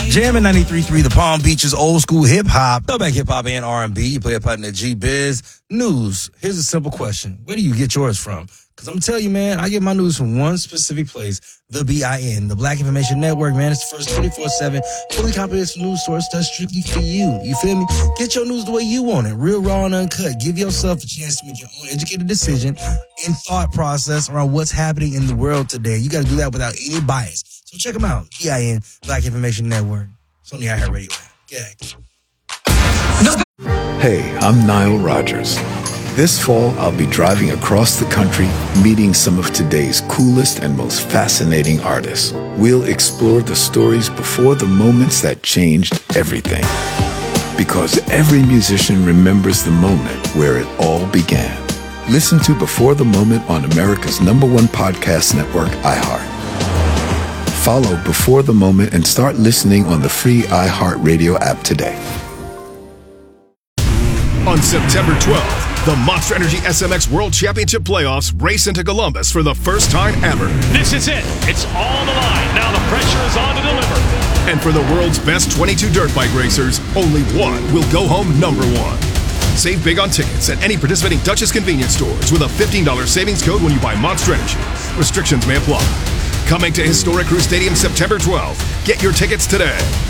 Jamming 93.3, the Palm Beaches old school hip hop, throwback hip hop and R&B. You play a part in the G-Biz news. Here's a simple question: where do you get yours from? Because I'm telling you, man, I get my news from one specific place, the BIN, the Black Information Network, man. It's the first 24/7, fully comprehensive news source that's strictly for you. You feel me? Get your news the way you want it, real, raw, and uncut. Give yourself a chance to make your own educated decision and thought process around what's happening in the world today. You got to do that without any bias. So check them out, BIN, Black Information Network. It's on the iHeartRadio app. Hey, I'm Nile Rodgers. This fall, I'll be driving across the country, meeting some of today's coolest and most fascinating artists. We'll explore the stories before the moments that changed everything. Because every musician remembers the moment where it all began. Listen to Before the Moment on America's #1 podcast network, iHeart. Follow Before the Moment and start listening on the free iHeartRadio app today. On September 12th, the Monster Energy SMX World Championship Playoffs race into Columbus for the first time ever. This is it. It's all on the line. Now the pressure is on to deliver. And for the world's best 22 dirt bike racers, only one will go home #1. Save big on tickets at any participating Duchess convenience stores with a $15 savings code when you buy Monster Energy. Restrictions may apply. Coming to historic Crew Stadium September 12th. Get your tickets today.